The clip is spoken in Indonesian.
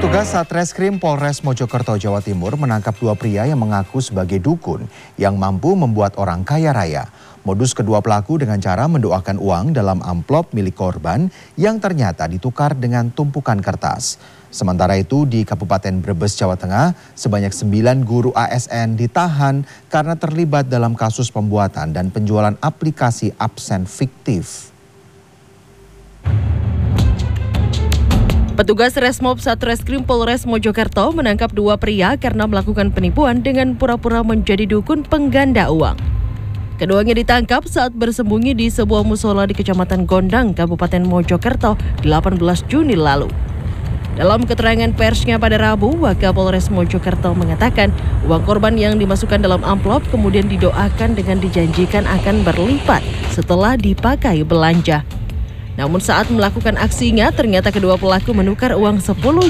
Petugas Satreskrim Polres Mojokerto, Jawa Timur menangkap dua pria yang mengaku sebagai dukun yang mampu membuat orang kaya raya. Modus kedua pelaku dengan cara mendoakan uang dalam amplop milik korban yang ternyata ditukar dengan tumpukan kertas. Sementara itu di Kabupaten Brebes, Jawa Tengah, sebanyak 9 guru ASN ditahan karena terlibat dalam kasus pembuatan dan penjualan aplikasi absen fiktif. Petugas Resmob Satreskrim Polres Mojokerto menangkap dua pria karena melakukan penipuan dengan pura-pura menjadi dukun pengganda uang. Keduanya ditangkap saat bersembunyi di sebuah musola di Kecamatan Gondang, Kabupaten Mojokerto, 18 Juni lalu. Dalam keterangan persnya pada Rabu, Wakapolres Mojokerto mengatakan uang korban yang dimasukkan dalam amplop kemudian didoakan dengan dijanjikan akan berlipat setelah dipakai belanja. Namun saat melakukan aksinya, ternyata kedua pelaku menukar uang 10